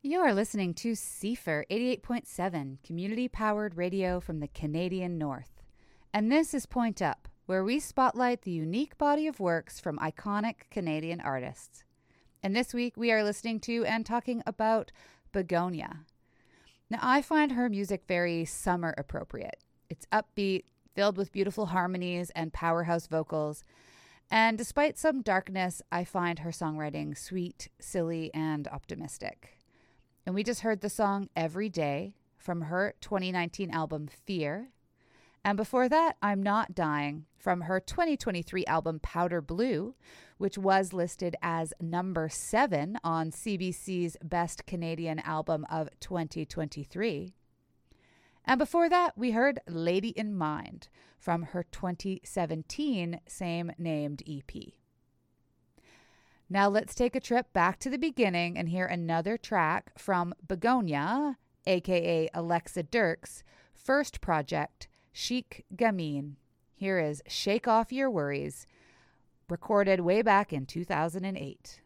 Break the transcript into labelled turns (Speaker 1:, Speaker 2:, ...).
Speaker 1: You're listening to CFR 88.7, community-powered radio from the Canadian North. And this is Point Up, where we spotlight the unique body of works from iconic Canadian artists. And this week we are listening to and talking about Begonia. Now, I find her music very summer appropriate. It's upbeat, filled with beautiful harmonies and powerhouse vocals. And despite some darkness, I find her songwriting sweet, silly, and optimistic. And we just heard the song Every Day from her 2019 album Fear. And before that, I'm Not Dying from her 2023 album Powder Blue, which was listed as number 7 on CBC's Best Canadian Album of 2023. And before that, we heard Lady in Mind from her 2017 same-named EP. Now let's take a trip back to the beginning and hear another track from Begonia, aka Alexa Dirks' first project, Chic Gamine. Here is Shake Off Your Worries, recorded way back in 2008.